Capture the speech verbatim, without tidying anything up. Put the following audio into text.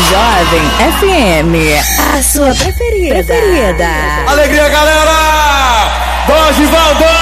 Jovem F M, a sua preferida. preferida. Alegria, galera! Dorival, Dorival!